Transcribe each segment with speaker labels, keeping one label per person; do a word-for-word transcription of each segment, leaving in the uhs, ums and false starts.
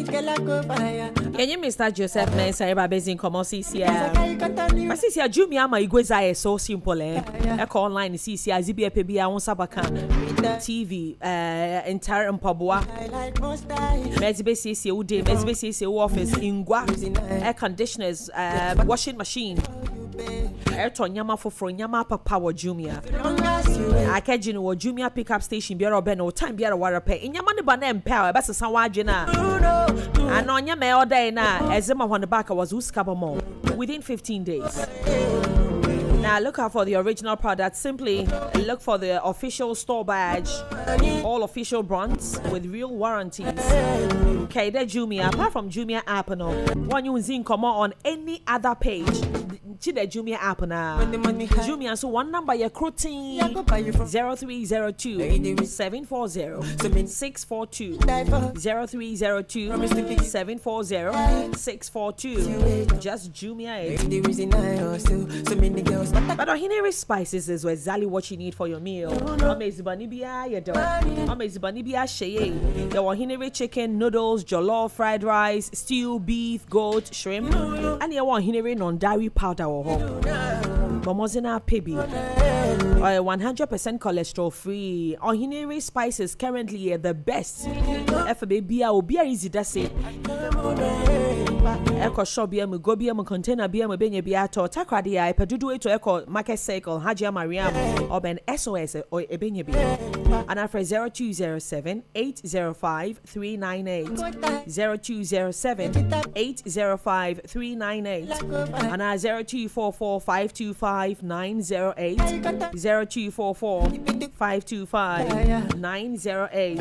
Speaker 1: Can you Mister Joseph Mensah eba bezin komo C C A? Ma C C A Jumia ma igweza e so simple eh. Eko online C C A zibia pe bia won sabaka. T V uh entire mpaboa. Mezibe C C A ude, mezibe C C A office ingwa, air conditioners, uh washing machine. Eto nyama foforo nyama papa wa Jumia. Akeji no Jumia pickup station biara obe no time biara warape. Nyama ne ba na empa e ba sesa wa adwe na. Ano nyama e order na ezema on the back was uskaba mo within fifteen days. Now look out for the original product. Simply look for the official store badge, all official brands with real warranties. Okay, the Jumia, apart from Jumia app, no one you see come on any other page. To the Jumia app now. Jumia, so one number you're quoting zero three zero two seven four zero six four two zero three zero two seven four zero six four two. Just Jumia. But Ohinere spices is exactly what you need for your meal. Amazibani bia ya do. Amazibani bia sheye. The Ohinere chicken, noodles, jollof, fried rice, stew, beef, goat, shrimp, and the Ohinere non-dairy powder or home. Bomozina pebi. Uh, one hundred percent cholesterol free. Ohinere spices currently are the best. F B B A obia easy that's it. Eko shop bia mu go bia mu container bia mu benye bia to takrade ya pedudu eto eko market cycle Hajia Mariam oben S O S or ebenye bia. And after zero two zero seven eight zero five three nine eight zero two zero seven eight zero five three nine eight and our zero two four four five two five nine zero eight zero two four four five two five nine zero eight.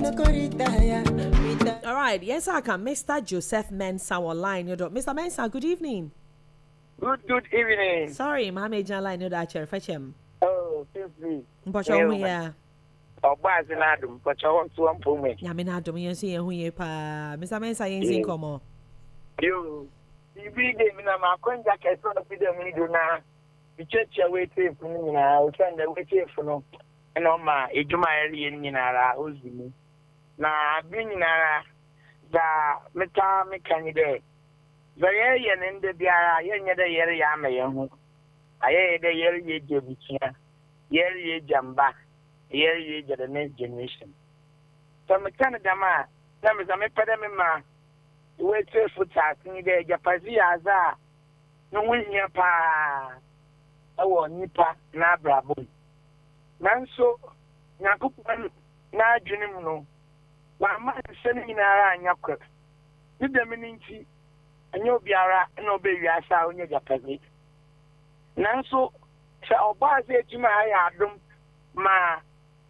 Speaker 1: All right, yes, I can. Mister Joseph Mensah online. Mister Mensah, good evening.
Speaker 2: Good, good evening.
Speaker 1: Sorry, my major line. You that chair, fetch him.
Speaker 2: Oh, please.
Speaker 1: But you're here.
Speaker 2: Oh, boys in Adam, but you want to unpull me.
Speaker 1: Yaminadum, you see who you pa. Mister Mensah, you see come.
Speaker 2: You, you be giving them a contact. I saw the video me do now. The church away for me now. Send the way for no. And on my ejuma area in Nara, Ozimi. Na bini na da meta mekanide zaye ye nende biara ye nyede yere ya me yehu aye de yere ye jebutia yere ye jamba yere ye je the next generation so mekana dama na me zame pede me ma we twe futa tin de japazi aza no wunya pa awo nipa na brabo nanso nyakupan na adwenem no wa ma sene nyinara anyakwa ni de meninti anyo biara na obewiasa onye japazi nanso se obaze ejuma ya adom ma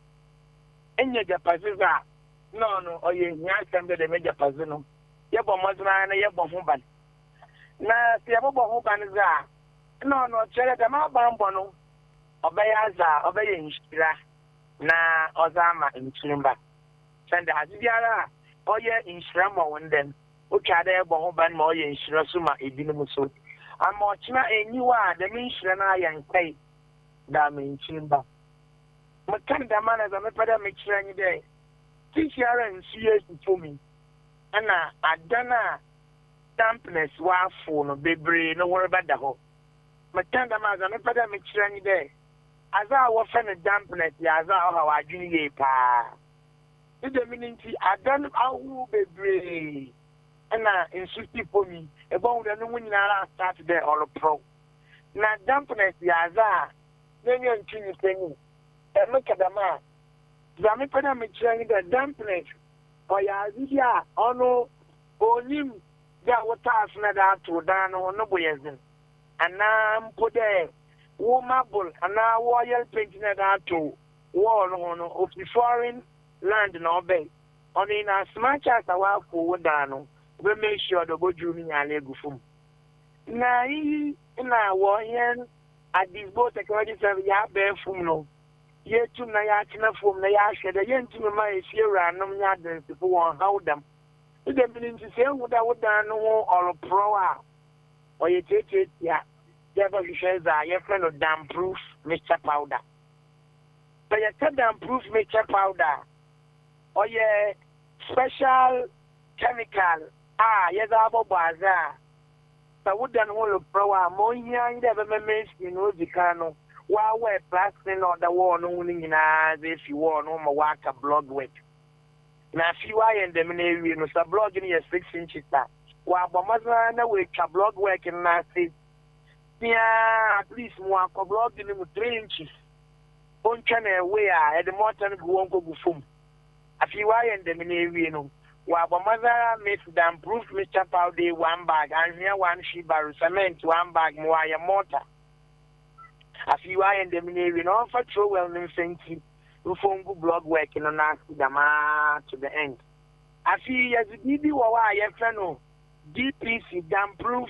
Speaker 2: enye japazi za no no oye nyasem de me japazi no ye bo moduna na ye bo ho ban na se ye bo ho ban za no no chere de ma ba mbo no obaya za obaya nshira na ozama nchimba send azibiara oye insurama wondem o twade e bo ho ban ma oye insura so ma ebinum so ama ochina enyiwa de me insura na yankai da me nchimba makan da mana za me pada me kira nyi de tisiara nsuye for me ana adana dampness wa fo no bebre no wore bada ho makan da mana za me pada me kira nyi de aza wo fe ne dampness ya aza o ha wa adwini ye pa the meaning adan awu bebre na insuti for me e bon de no nyinara start there all pro na dampness ya za nenyo ntini teni e mekadama za me pena me chira the dampness o ya zia ono onim ya wata asna da to da no no boyezin ana mpode wo marble ana royal paint na da to wall no of the foreign land no be on in as much as our for dano we make sure the go jumi ale gufum na yi na wo yen at this boat technology service ya be fum no ye tum na ya tina fum na ya hwede ye ntumi ma e fie ranom nya den people won how them e dem bin nti se hu da wo dan no or pro a o ye tete ya ya ba hwehwe za ye friend of damp proof mixture powder but ye damp proof mixture powder or yeah, special chemical ah yes abo baza sa wudan holo pro a mo hia inde be memesi no zikano wa we plastic no da wo no ni nyina ze fi wo no ma waka blog work na fi wa yende me na ewie no sa blog ni is six inches ta wa bomaza na we ka blog work na se yeah at least mo akọ blog ni mu three inches on chana we a e de motor go on go fum afi wa yende me na ewie no wa bomaza make them proof Mister Powder one bag and here one shiba cement one bag mo ya motor afi wa yende me na ewie no fa tro well no senti ufongu blog work no na dama to the end afi yazidi wa wa ye fe no D P C dam proof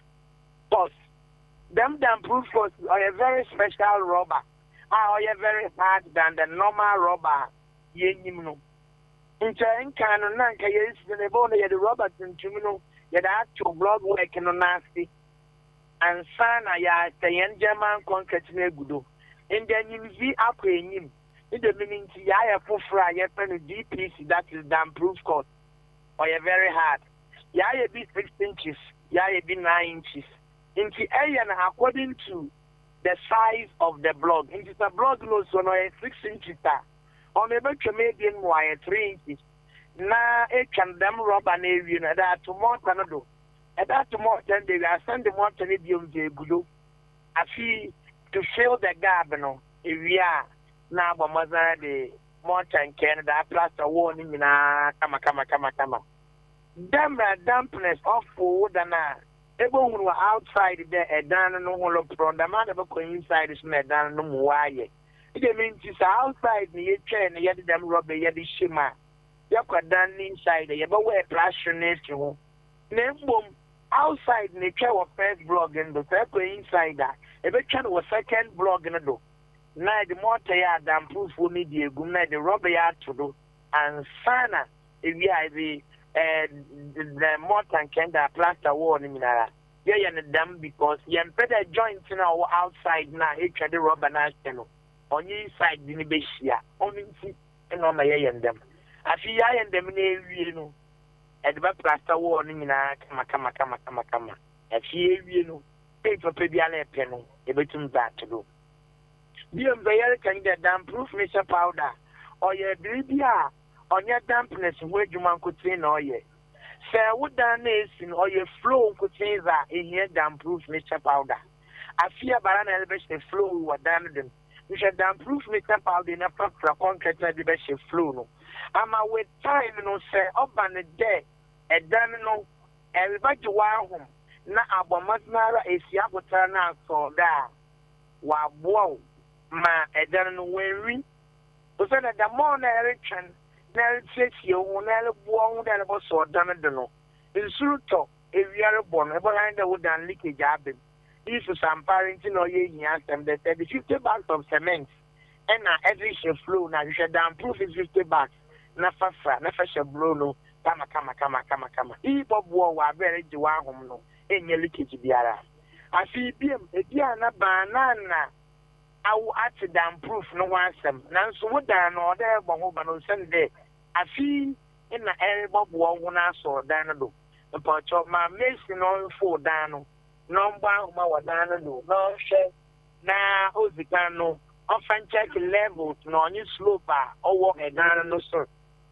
Speaker 2: post them dam proof post are a very special rubber are a very hard than the normal rubber yenyim no nche nka no na nka ye isi ne bo no ye the rubber tuntum no ye da to blog work no na si and sana ya tayen German concrete na gudo inde nyim vi akọ enyim in the meaning to ya fufra ya pen D P C that is dam proof cost or ya very hard ya ya be six inches ya ya be nine inches into area according to the size of the block into the block no so no six inches ta on a bit median wire three inches na e can them rubber na area na that tomorrow no do at that tomorrow then they are send the water ni biom je gudo afi to fill the gap no area na bomaza de mountain Canada plaster wall ni na kama kama kama kama them dampness of food na ebo hunu outside there e dan no holo pro da ma da ko inside is na dan no mu waye it means is outside ni ye twa na ye dem rubber ye de shima ye kwa dan inside ye ba wear plaster ne ti ho na mbom outside ni twa wo first blog and the ko inside da e be twa no second blog no do na the motor ya dam proof ni di egum na the rubber ya to do and sana if you are the uh, the motor can da plaster wall ni minara yeah ya dam because you better joint na outside na e twa the rubber na cheno on inside ni be hia on nti no ma yeah yendem afi ya yendem na ewie no e the plaster wall ni minara kama kama kama kama kama afi ewie no e papa bia na e pe no e betum ba to do Biam the can get damp proof Mister Powder or ye bribia on your dampness where you man could say no ye. Fair wood in or your flow could say that in here damp proof Mister Powder. I fear Baran elevation the flow were done them. We shall damp proof Mister Powder in a proper concrete the best flow no. I'm a with time no say up on the day a done no everybody wow home. Na abomasnara is yabutana so da wa wow. Ma edan no wenri o se na da mo na erechen na erechi o na le bo hu da le bo so dan de no insuru to ewiare bo no e bo han da wo dan leakage abem if some parenting no ye hia sem the fifty bags of cement and na every she flow na you should down proof is fifty bags na fafra na fashe blow no kama kama kama kama kama e bo bo wa bere ji wa hom no enye leakage biara afi biem e bia na banana awu ati dan proof no wansem nanso wodan no ode egbo ho ba no sende afi ina erebo bo ho na so dan no do mpacho ma mesi no fo dan no no mba ma wadan no do no hwe na ozika no ofan check level no only slope a owo edan no so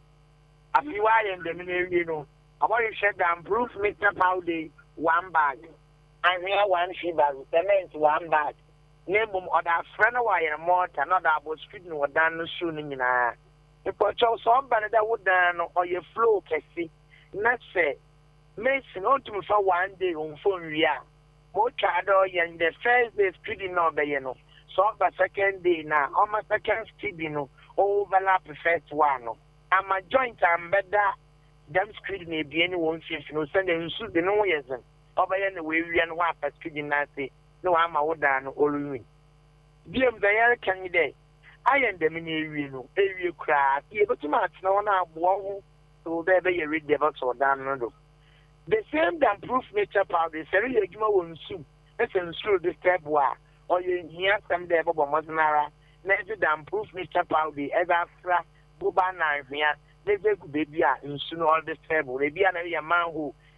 Speaker 2: afi wa yen de mi na wi no abori hwe dan proof Mister Powder one bag and here one shiba cement one bag Name other friend of wire mortar, not about street no dan no soon in a. If I chose somebody that would dan or your flow, Cassie, not say, Mason, on to me for one day on phone, yeah. More child and the first day street no be no. So the second day now, on my second street no, overlap the first one. I'm a joint and better. Them street may be anyone since no send them suit the no years. Over any way we and what a street in that day. No, I'm a wodan or ruin. Biam the air can you day. I am the mini no, area crack, able to match no one out, so there be a read the box or down. The same damn proof Nature Powder is a real human soup. Let's ensure the step war, or you hear some day about Maznara, never damn proof Nature Powder, as after Bubana here, never could be in soon all the table. They be a man who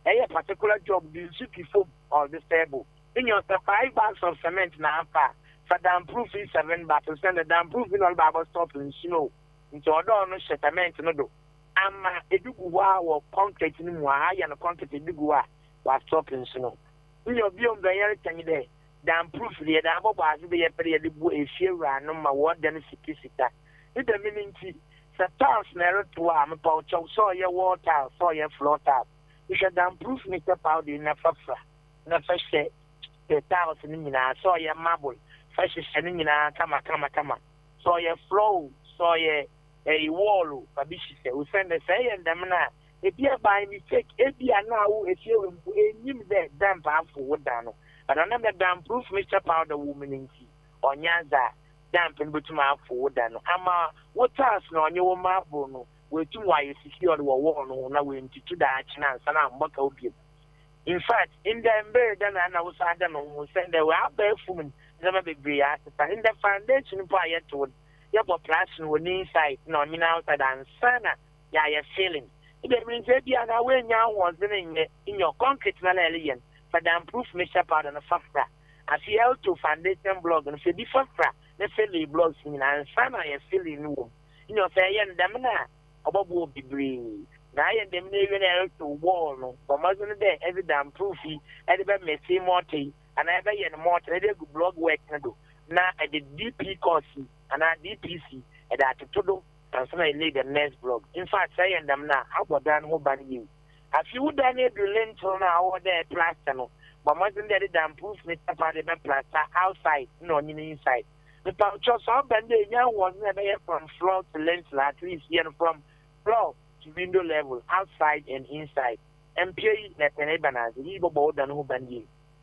Speaker 2: a particular job you should be foam or the stable. In your five bags of cement now, for damn proof is seven bags, send the damn proof in all Bible stop in snow into a door no settlement no do. Ama edugua or concrete in Mua and concrete edugua was stopping snow. In your biome the air can you there. Damn proof the double bars be a period a few no my word than sita. It the meaning tea. The tiles narrow to arm pouch, saw your water, saw your floor tap. You should damn proof Mister Powder in a fafra. No first say the tiles in Nina, saw your marble, first sending in a kama kama kama. Saw your flow, saw your a wall, a bishop, who send a say and them now. If you by mistake, if you are now, if you name that damn powerful wood down. But another damn proof Mister Powder woman in tea or Nyaza damp and but my forward and Ama what else no on your marble no where two why you secure the wall no now we into that chance and I'm back opium. In fact, in the embedded then I was I don't know send the way out there woman never be briat in the foundation prior to it. You have a person with inside no I mean outside and sana yeah you're feeling. It means if you are away now was in in your concrete alien. For the improve Mister Powder and a factor. As you have to foundation blog and say the factor, the fairly blogs in and sana a feeling room. You know, say, and damna, a bubble be breathed. Now, I am the millionaire to wall, no, for most of the day, every damn proofy, every messy morty, and every and morty, every blog work to do. Now, at the D P course, and at D P C, and at the todo, and so I lay the next blog. In fact, say, and damna, how about that, who ban you? A few done it relent on our there plaster, but wasn't there the improve Mister Powder plaster outside, no, inside. The pouch of all bandage was never from floor to length, at least here from floor to window level, outside and inside. And pay that an ebanaz, even more than who bandage.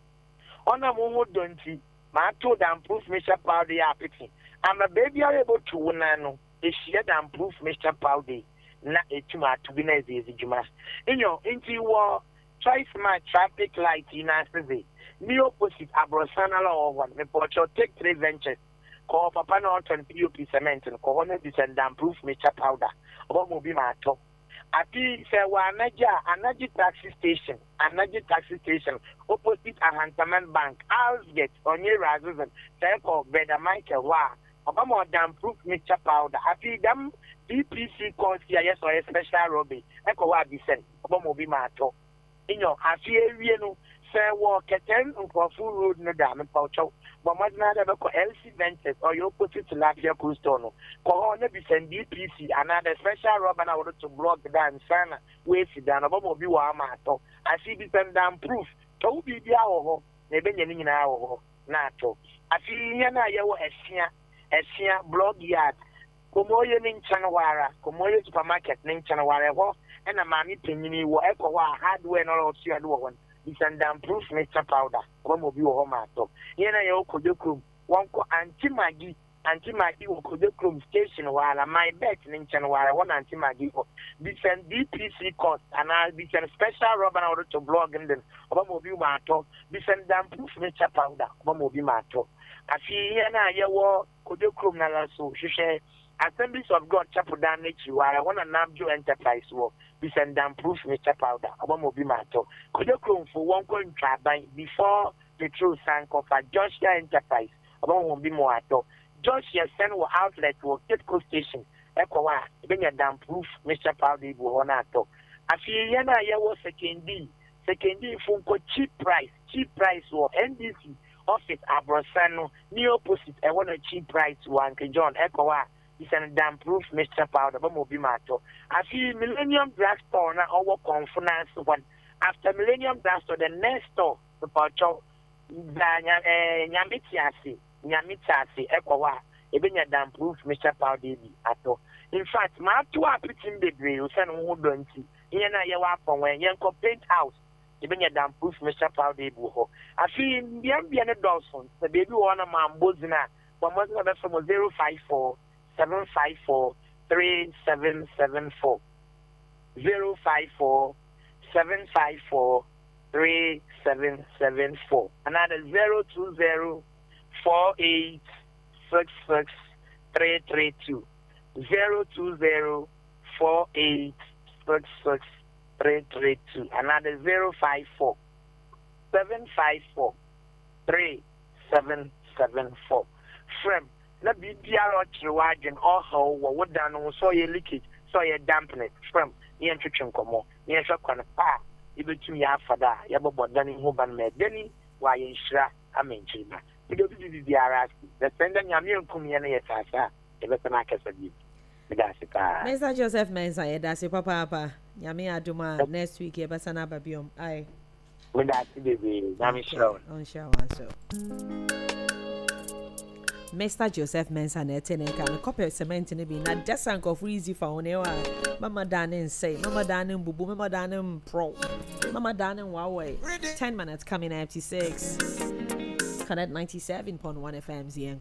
Speaker 2: On a moment, don't see, my told the improve Mister Powder are picking. I'm a baby are able to one no, is she had improve Mister Powder. Na etuma to be nice is Juma. In your into war, twice my traffic light in Asby. The opposite Abrosana or one report or take three ventures. Call Papa North and P O P cement and corner descend and proof Mister Powder. What will be my top? I think say one Anaji taxi station, Anaji taxi station, opposite a Hantaman Bank, I'll get on your razors, say for Brother Michael Wa. Obama damn proof Mister Powder. I feel them D P C calls here, yes, or a special robby. Echo what be sent. Obama be my talk. In your I feel you know, say walk at ten and for full road no damn and poucho. But much matter about L C Ventures or your opposite to Lafayette Crustono. Corona be sent D P C, another special robber I order to block the damn sana. Wait, sit down. Obama be what I'm at. I see this and damn proof. To be the hour, maybe in hour. Nato. I feel you know, you are Esia blog yard. Komoyo ning chanawara, Komoyo supermarket ning chanawara ho, and a mammy penny wo echo hardware no all see a one. This and damn proof Mister Powder. One will be a home at top. Yena yo kodokrum, one ko anti magi, anti magi wo kodokrum station while my bet ning chanawara, one anti magi. This and D P C cost, and I'll be a special rubber order to blog and then one will be my top. This and damn proof Mister Powder, one will be my top. I feel na yawo kodokrum na laso hwehwe Assemblies of God Chapel down nature where I want to nabjo enterprise wo be send down proof Mister Powder obo bi mato kodokrum for one coin traban before the true sank of a Joshua enterprise obo bi mo ato Joshua send wo outlet wo Kitco station ekwa e be down proof Mister Powder ibu ho ato I feel na yawo second D second D funko cheap price cheap price wo N D C office Abrosano, near opposite, I want a cheap price one. John Echoa is an damn proof Mister Powder, Mobimato. I see Millennium Drugstore now over conference one. After Millennium Drugstore, the next store, the Pacho, Nyamitiasi, Nyamitiasi, Echoa, even a damn proof Mister Powder ato. In fact, my two are pitching the drill, send who don't see. Yana Yawa from when Yanko paint house. Even a damn proof Mister Powder buho. I feel the ambient Dawson, the baby one of my bozina, one was another from zero five four seven five four three seven seven four. Zero five four seven five four three seven seven four. Another zero two zero four eight six six three three two. Zero two zero four eight six six three three two. Another zero five four seven five four three seven seven four. Frem, na be diaro chiwagen or how what done so ye leakage, so ye dampen it. Frem, yen twitching komo, yen shop on a pa, even to me after that, yabo bodani huban me, denny, why in shra, I mean, chima. You go to the D R S, the sender Yamian Kumiana Yatasa, the Betanaka said you.
Speaker 1: Mister Joseph Mensah, that's a papa. Yami Aduma next week, Yabasana Babium. Aye.
Speaker 2: With that, baby, Yami Show.
Speaker 1: On show, so. Mister Joseph Mensah, Netenek, and a copy of cement in the bin, not just uncle for easy for Onewa. Mama Danin say, Mama Danin Bubu, Mama Danin Pro, Mama Danin Huawei. Ten minutes coming at six. Connect ninety-seven point one F M Z N.